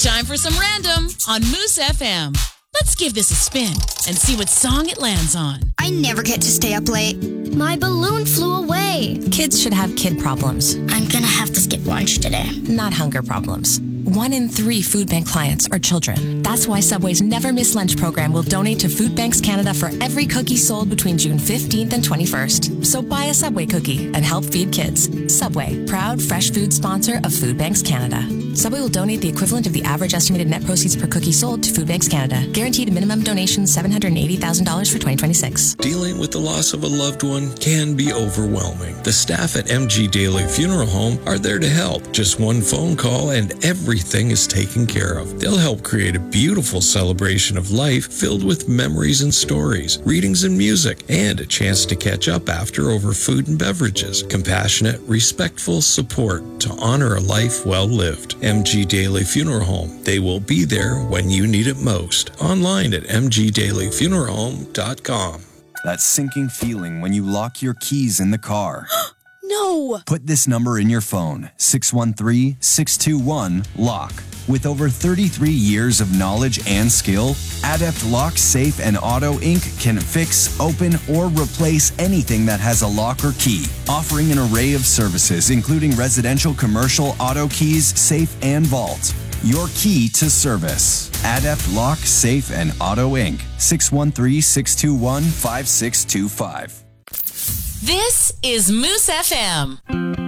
Time for some random on Moose FM. Let's give this a spin and see what song it lands on. I never get to stay up late. My balloon flew away. Kids should have kid problems. I'm gonna have to skip lunch today. Not hunger problems. 1 in 3 food bank clients are children. That's why Subway's Never Miss Lunch program will donate to Food Banks Canada for every cookie sold between June 15th and 21st. So buy a Subway cookie and help feed kids. Subway, proud fresh food sponsor of Food Banks Canada. Subway will donate the equivalent of the average estimated net proceeds per cookie sold to Food Banks Canada. Guaranteed minimum donation $780,000 for 2026. Dealing with the loss of a loved one can be overwhelming. The staff at MG Daily Funeral Home are there to help. Just one phone call and everything is taken care of. They'll help create a beautiful celebration of life filled with memories and stories, readings and music, and a chance to catch up after over food and beverages. Compassionate, respectful support to honor a life well lived. MG Daily Funeral Home. They will be there when you need it most. Online at mgdailyfuneralhome.com. That sinking feeling when you lock your keys in the car. No! Put this number in your phone, 613-621-LOCK. With over 33 years of knowledge and skill, Adept Lock, Safe, and Auto Inc. can fix, open, or replace anything that has a lock or key, offering an array of services including residential, commercial, auto keys, safe, and vault. Your key to service. Adept Lock, Safe, and Auto Inc. 613-621-5625. This is Moose FM.